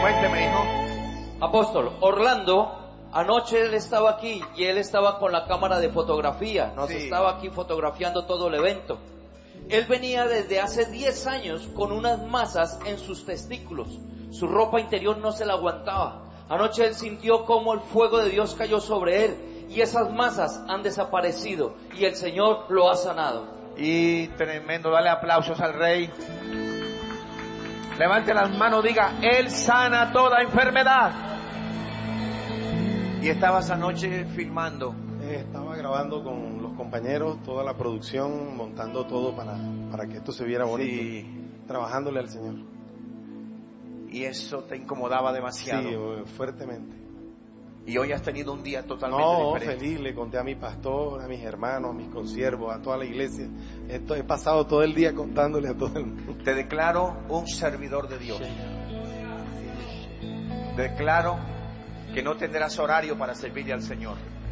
Cuénteme, hijo. Apóstol, Orlando, anoche él estaba aquí y él estaba con la cámara de fotografía. Nos estaba aquí fotografiando todo el evento. Él venía desde hace 10 años con unas masas en sus testículos. Su ropa interior no se la aguantaba. Anoche él sintió cómo el fuego de Dios cayó sobre él y esas masas han desaparecido y el Señor lo ha sanado. Y tremendo, dale aplausos al Rey. Levante las manos, diga, Él sana toda enfermedad. Y estabas anoche filmando. Estaba grabando con los compañeros toda la producción, montando todo para que esto se viera bonito, trabajándole al Señor. Y eso te incomodaba demasiado. Sí, fuertemente. Y hoy has tenido un día totalmente diferente. Feliz, le conté a mi pastor, a mis hermanos, a mis consiervos, a toda la iglesia. He pasado todo el día contándole a todo el mundo. Te declaro un servidor de Dios. Declaro que no tendrás horario para servirle al Señor.